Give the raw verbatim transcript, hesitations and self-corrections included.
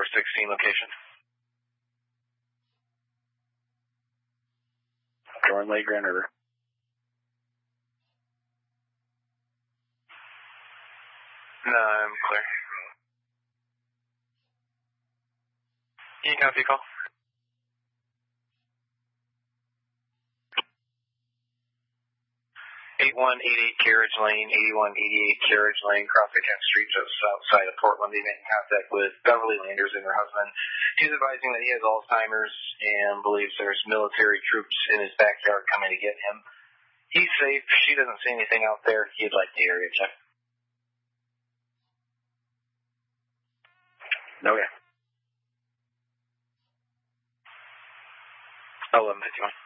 sixteen location. Jordan Lake, Grand River. No, I'm clear. Can you copy call? eighty-one eighty-eight Carriage Lane, eighty-one eighty-eight Carriage Lane, Crossing Kent Street, just outside of Portland. They've been in contact with Beverly Landers and her husband. He's advising that he has Alzheimer's and believes there's military troops in his backyard coming to get him. He's safe. She doesn't see anything out there. He'd like the area check. No, yeah. eleven fifty-one.